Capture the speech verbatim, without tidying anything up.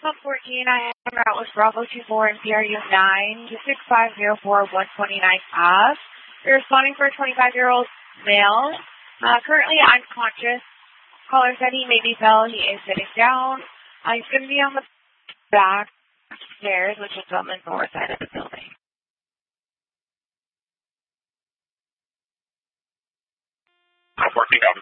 Pump fourteen, I am out with Bravo two four and P R U nine to six five zero four one twenty-nine F. We're responding for a twenty-five-year-old male. Uh, currently unconscious. Caller said he maybe fell. He is sitting down. Uh, he's going to be on the back stairs, which is on the north side of the building. I'm working